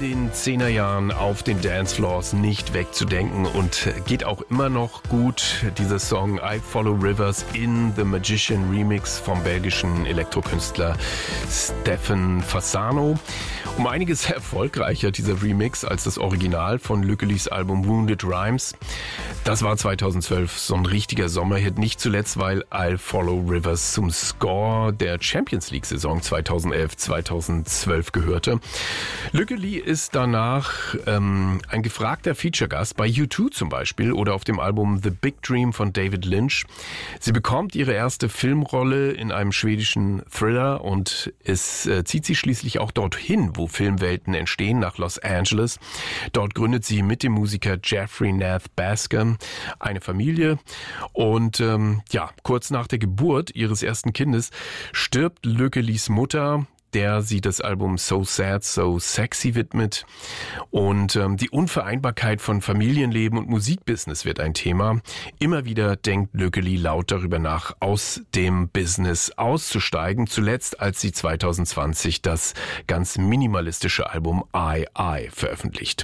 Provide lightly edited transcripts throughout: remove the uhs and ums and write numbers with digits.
den 10er Jahren auf den Dancefloors nicht wegzudenken und geht auch immer noch gut. Dieser Song I Follow Rivers in The Magician Remix vom belgischen Elektrokünstler Stefan Fasano. Um einiges erfolgreicher dieser Remix als das Original von Lückelis Album Wounded Rhymes. Das war 2012 so ein richtiger Sommerhit, nicht zuletzt, weil I Follow Rivers zum Score der Champions League Saison 2011-2012 gehörte. Lückeli ist danach ein gefragter Feature-Gast bei U2 zum Beispiel oder auf dem Album The Big Dream von David Lynch. Sie bekommt ihre erste Filmrolle in einem schwedischen Thriller und es zieht sie schließlich auch dorthin, wo Filmwelten entstehen, nach Los Angeles. Dort gründet sie mit dem Musiker Jeffrey Nath Basker eine Familie und kurz nach der Geburt ihres ersten Kindes stirbt Lückelis Mutter, der sie das Album So Sad, So Sexy widmet. Und die Unvereinbarkeit von Familienleben und Musikbusiness wird ein Thema. Immer wieder denkt Lückeli laut darüber nach, aus dem Business auszusteigen. Zuletzt, als sie 2020 das ganz minimalistische Album I veröffentlicht.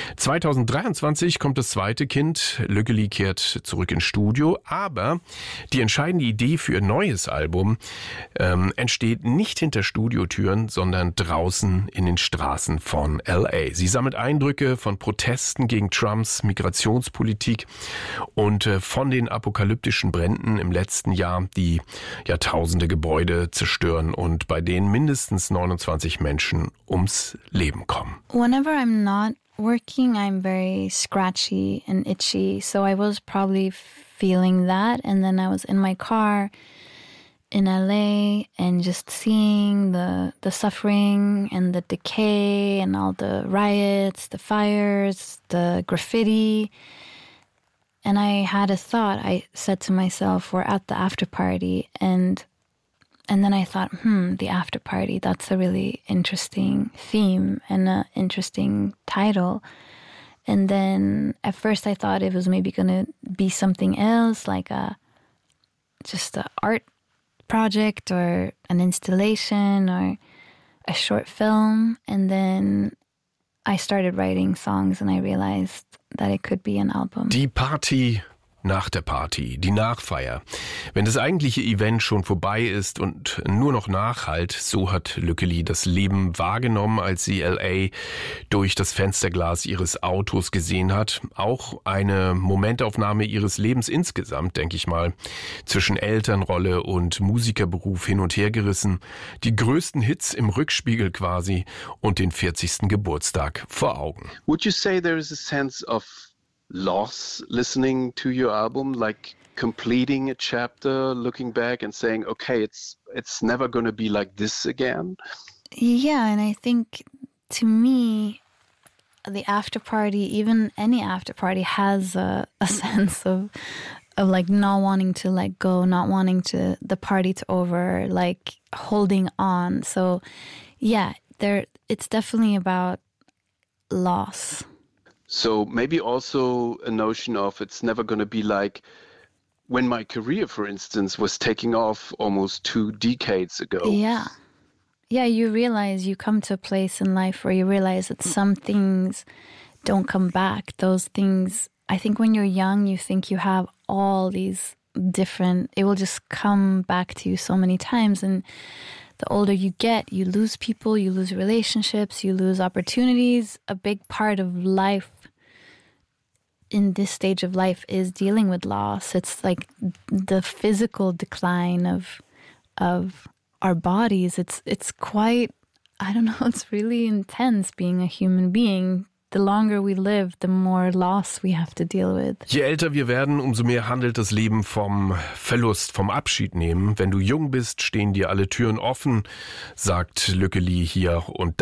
2023 kommt das zweite Kind. Lückeli kehrt zurück ins Studio. Aber die entscheidende Idee für ihr neues Album entsteht nicht hinter Studiotüren, sondern draußen in den Straßen von L.A. Sie sammelt Eindrücke von Protesten gegen Trumps Migrationspolitik und von den apokalyptischen Bränden im letzten Jahr, die tausende Gebäude zerstören und bei denen mindestens 29 Menschen ums Leben kommen. Whenever I'm not working, I'm very scratchy and itchy, so I was probably feeling that, and then I was in my car in LA and just seeing the suffering and the decay and all the riots, the fires, the graffiti. And I had a thought. I said to myself, we're at the after party. And then I thought, the after party, that's a really interesting theme and an interesting title. And then at first I thought it was maybe going to be something else, like just an art project or an installation or a short film, and then I started writing songs and I realized that it could be an album. Die Party nach der Party, die Nachfeier. Wenn das eigentliche Event schon vorbei ist und nur noch nachhallt, so hat Lückeli das Leben wahrgenommen, als sie L.A. durch das Fensterglas ihres Autos gesehen hat. Auch eine Momentaufnahme ihres Lebens insgesamt, denke ich mal, zwischen Elternrolle und Musikerberuf hin und her gerissen. Die größten Hits im Rückspiegel quasi und den 40. Geburtstag vor Augen. Would you say there is a sense of loss listening to your album, like completing a chapter, looking back and saying, okay, it's never going to be like this again? Yeah, and I think to me, the after party, even any after party, has a sense of like not wanting to let go, not wanting to the party to over, like holding on. So yeah, it's definitely about loss. So maybe also a notion of it's never going to be like when my career, for instance, was taking off almost 2 decades ago. Yeah. Yeah, you realize, you come to a place in life where you realize that some things don't come back. Those things, I think when you're young, you think you have all these different, it will just come back to you so many times. And the older you get, you lose people, you lose relationships, you lose opportunities. A big part of life in this stage of life is dealing with loss. It's like the physical decline of our bodies. It's quite, I don't know, it's really intense being a human being. The longer we live, the more loss we have to deal with. Je älter wir werden, umso mehr handelt das Leben vom Verlust, vom Abschied nehmen. Wenn du jung bist, stehen dir alle Türen offen, sagt Lückeli hier. Und